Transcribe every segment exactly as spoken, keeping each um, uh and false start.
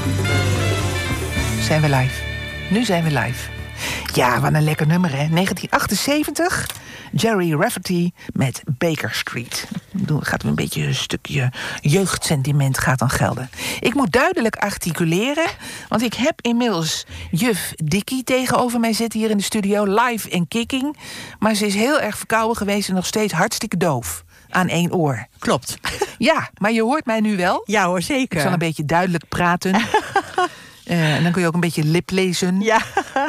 Zijn we live. Nu zijn we live. Ja, wat een lekker nummer, hè. negentien achtenzeventig. Jerry Rafferty met Baker Street. Dan gaat er een beetje een stukje jeugdsentiment gaat dan gelden. Ik moet duidelijk articuleren, want ik heb inmiddels juf Dikkie tegenover mij zitten hier in de studio, live en kicking. Maar ze is heel erg verkouden geweest en nog steeds hartstikke doof. Aan één oor. Klopt. Ja, maar je hoort mij nu wel. Ja hoor, zeker. Ik zal een beetje duidelijk praten. uh, en dan kun je ook een beetje liplezen. Ja.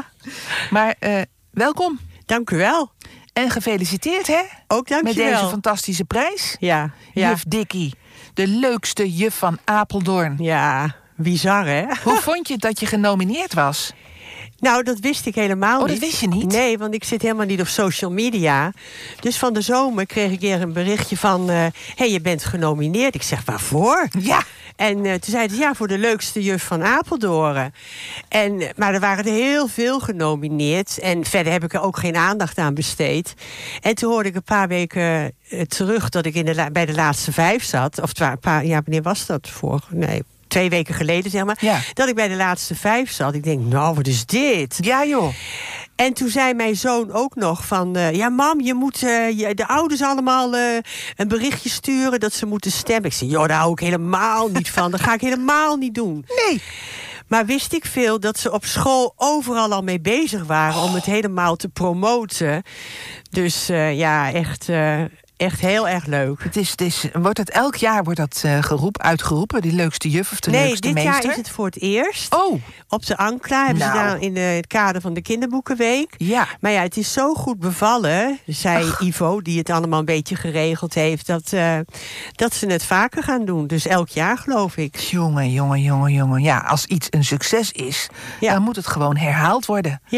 Maar uh, welkom. Dank u wel. En gefeliciteerd, hè? Ook dank met je wel. deze fantastische prijs. Ja. ja. Juf Dikkie, de leukste juf van Apeldoorn. Ja, bizar, hè? Hoe vond je dat je genomineerd was? Nou, dat wist ik helemaal niet. niet. Oh, dat wist je niet? Nee, want ik zit helemaal niet op social media. Dus van de zomer kreeg ik weer een berichtje van... hé, uh, hey, je bent genomineerd. Ik zeg, waarvoor? Ja. En uh, toen zeiden ze, ja, voor de leukste juf van Apeldoorn. En, maar er waren er heel veel genomineerd. En verder heb ik er ook geen aandacht aan besteed. En toen hoorde ik een paar weken uh, terug... dat ik in de la- bij de laatste vijf zat. Of twa- paar, ja, wanneer was dat? Voor, nee, twee weken geleden, zeg maar. Ja. Dat ik bij de laatste vijf zat. Ik denk, nou, wat is dit? Ja, joh. En toen zei mijn zoon ook nog van... Uh, ja, mam, je moet uh, je, de ouders allemaal uh, een berichtje sturen... dat ze moeten stemmen. Ik zei, joh, daar hou ik helemaal niet van. Dat ga ik helemaal niet doen. Nee. Maar wist ik veel dat ze op school overal al mee bezig waren... om het helemaal te promoten. Dus uh, ja, echt... Uh, Echt heel erg leuk. Het is, het is, wordt het elk jaar wordt dat uh, geroep, uitgeroepen? Die leukste juf of de nee, leukste meester? Nee, dit jaar is het voor het eerst. Oh. Op de Ankla hebben nou. ze gedaan in de, het kader van de kinderboekenweek. Ja. Maar ja, het is zo goed bevallen, zei Ach. Ivo, die het allemaal een beetje geregeld heeft... Dat, uh, dat ze het vaker gaan doen. Dus elk jaar, geloof ik. Jongen, jongen, jongen, jongen. Ja, als iets een succes is, ja. dan moet het gewoon herhaald worden. Ja.